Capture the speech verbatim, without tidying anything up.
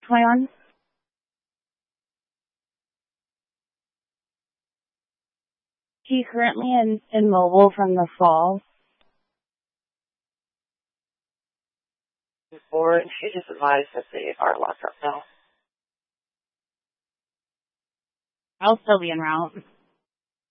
Tyon? He currently in, immobile from the fall. Before, and she just advised that they are locked up now. I'll still be en route.